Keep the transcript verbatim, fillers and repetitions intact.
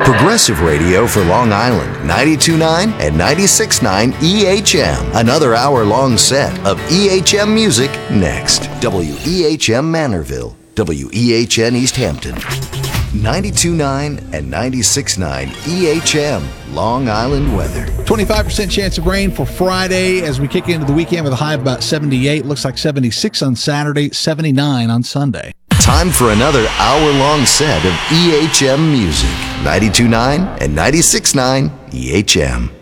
Progressive radio for Long Island, ninety-two point nine and ninety-six point nine E H M. Another hour-long set of E H M music next. W E H M Manorville, W E H N East Hampton. ninety-two point nine and ninety-six point nine E H M, Long Island weather. twenty-five percent chance of rain for Friday as we kick into the weekend with a high of about seventy-eight. Looks like seventy-six on Saturday, seventy-nine on Sunday. Time for another hour-long set of E H M music. ninety-two point nine and ninety-six point nine E H M.